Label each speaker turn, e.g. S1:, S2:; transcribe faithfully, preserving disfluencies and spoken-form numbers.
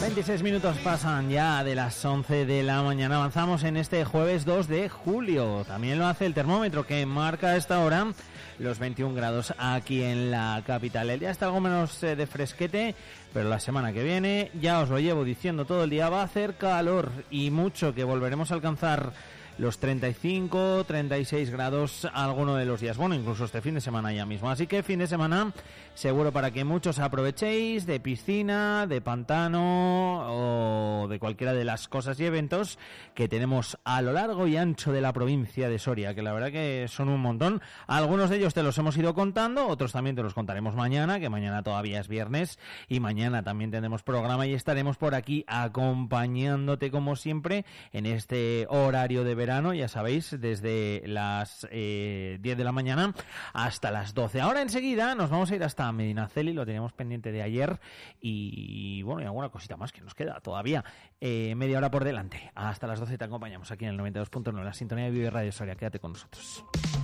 S1: veintiséis minutos pasan ya de las once de la mañana. Avanzamos en este jueves dos de julio. También lo hace el termómetro, que marca a esta hora los veintiún grados aquí en la capital. El día está algo menos eh, de fresquete, pero la semana que viene, ya os lo llevo diciendo todo el día, va a hacer calor y mucho, que volveremos a alcanzar los treinta y cinco, treinta y seis grados alguno de los días. Bueno, incluso este fin de semana ya mismo. Así que fin de semana seguro para que muchos aprovechéis de piscina, de pantano o de cualquiera de las cosas y eventos que tenemos a lo largo y ancho de la provincia de Soria, que la verdad que son un montón. Algunos de ellos te los hemos ido contando, otros también te los contaremos mañana, que mañana todavía es viernes y mañana también tendremos programa y estaremos por aquí acompañándote como siempre en este horario de verano. Verano, ya sabéis, desde las eh, diez de la mañana hasta las doce. Ahora enseguida nos vamos a ir hasta Medinaceli, lo teníamos pendiente de ayer y bueno, y alguna cosita más que nos queda todavía. Eh, media hora por delante. Hasta las doce te acompañamos aquí en el noventa y dos punto nueve, la sintonía de Vive Radio Soria. Quédate con nosotros.